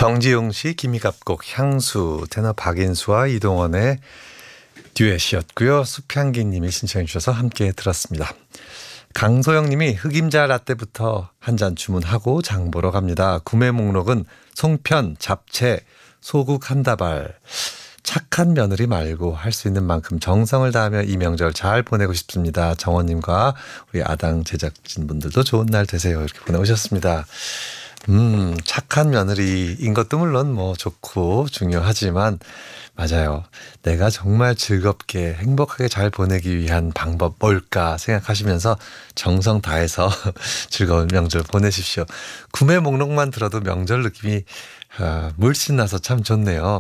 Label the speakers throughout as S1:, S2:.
S1: 정지용 씨, 김희갑곡, 향수, 테너 박인수와 이동원의 듀엣이었고요. 수평기님이 신청해 주셔서 함께 들었습니다. 강소영님이 흑임자 라떼부터 한 잔 주문하고 장 보러 갑니다. 구매 목록은 송편, 잡채, 소국 한 다발. 착한 며느리 말고 할 수 있는 만큼 정성을 다하며 이 명절 잘 보내고 싶습니다. 정원님과 우리 아당 제작진분들도 좋은 날 되세요. 이렇게 보내오셨습니다. 착한 며느리인 것도 물론 뭐 좋고 중요하지만 맞아요. 내가 정말 즐겁게 행복하게 잘 보내기 위한 방법 뭘까 생각하시면서 정성 다해서 즐거운 명절 보내십시오. 구매 목록만 들어도 명절 느낌이 물씬 나서 참 좋네요.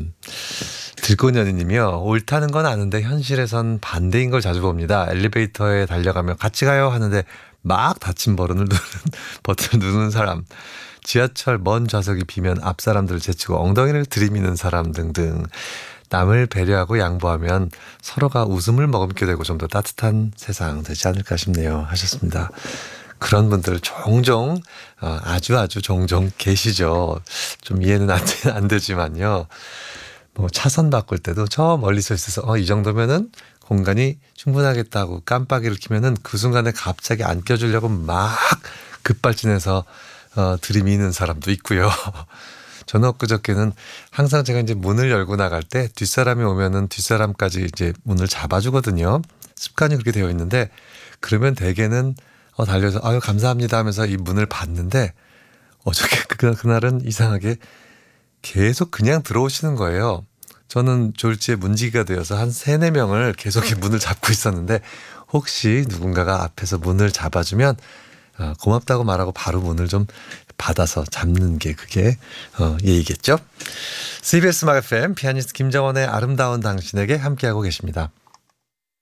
S1: 들꽃연희님이요. 옳다는 건 아는데 현실에선 반대인 걸 자주 봅니다. 엘리베이터에 달려가며 같이 가요 하는데 막 닫힌 버튼을 누르는 사람, 지하철 먼 좌석이 비면 앞 사람들을 제치고 엉덩이를 들이미는 사람 등등. 남을 배려하고 양보하면 서로가 웃음을 머금게 되고 좀 더 따뜻한 세상 되지 않을까 싶네요 하셨습니다. 그런 분들 종종 아주 종종 계시죠. 좀 이해는 안 되지만요. 뭐 차선 바꿀 때도 저 멀리서 있어서 이 정도면은 공간이 충분하겠다고 깜빡이를 켜면은 그 순간에 갑자기 안 껴주려고 막 급발진해서 들이미는 사람도 있고요. 저는 엊그저께는 항상 제가 이제 문을 열고 나갈 때 뒷사람이 오면은 뒷사람까지 이제 문을 잡아주거든요. 습관이 그렇게 되어 있는데 그러면 대개는 달려서 아유 감사합니다 하면서 이 문을 받는데 어저께 그날은 이상하게 계속 그냥 들어오시는 거예요. 저는 졸지에 문지기가 되어서 한 3-4명을 계속 문을 잡고 있었는데 혹시 누군가가 앞에서 문을 잡아주면 고맙다고 말하고 바로 문을 좀 받아서 잡는 게 그게 예의겠죠. CBS 음악 FM 피아니스트 김정원의 아름다운 당신에게 함께하고 계십니다.